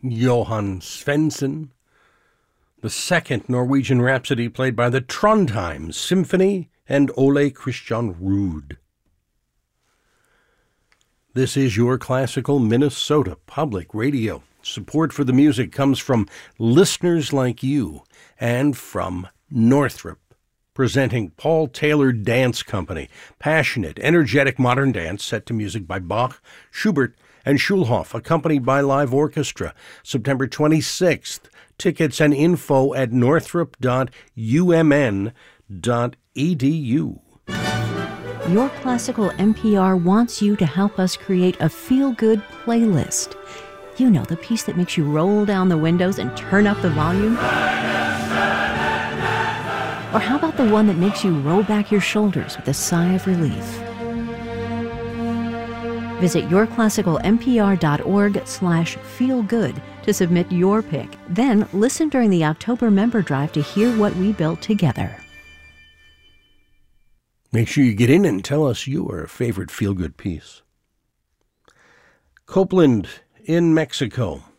Johan Svensson. The second Norwegian Rhapsody played by the Trondheim Symphony and Ole Christian Ruud. This is your classical Minnesota Public Radio. Support for the music comes from listeners like you and from Northrop, presenting Paul Taylor Dance Company, passionate, energetic modern dance set to music by Bach, Schubert, and Schulhoff, accompanied by live orchestra, September 26th. Tickets and info at northrop.umn.edu. Your Classical NPR wants you to help us create a feel-good playlist. You know, the piece that makes you roll down the windows and turn up the volume? Or how about the one that makes you roll back your shoulders with a sigh of relief? Visit yourclassicalnpr.org/feelgood to submit your pick. Then listen during the October member drive to hear what we built together. Make sure you get in and tell us your favorite feel-good piece. Copeland in Mexico.